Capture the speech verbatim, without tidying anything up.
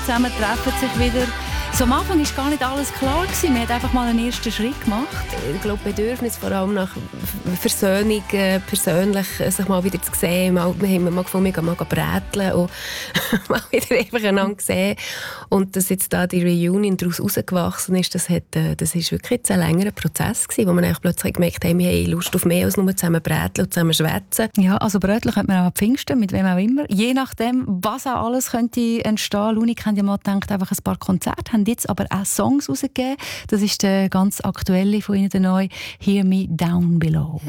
zusammen treffen sich wieder. So am Anfang war gar nicht alles klar gewesen. Man hat einfach mal einen ersten Schritt gemacht. Ich glaube, Bedürfnis vor allem nach Versöhnung, äh, persönlich äh, sich mal wieder zu sehen. Mal, wir haben mal gefunden, wir gehen mal bräteln und mal wieder einfach einander sehen. Und dass jetzt da die Reunion daraus herausgewachsen ist, das, hat, äh, das ist wirklich jetzt ein längerer Prozess gewesen, wo man eigentlich plötzlich gemerkt hat, wir haben Lust auf mehr als nur zusammen bräteln und zusammen schwätzen. Ja, also bräteln könnte man auch an Pfingsten, mit wem auch immer. Je nachdem, was auch alles könnte entstehen. Lunik hat ja mal gedacht, einfach ein paar Konzerte, haben jetzt aber auch Songs rausgegeben. Das ist der ganz aktuelle von Ihnen, der neue «Hear Me Down Below».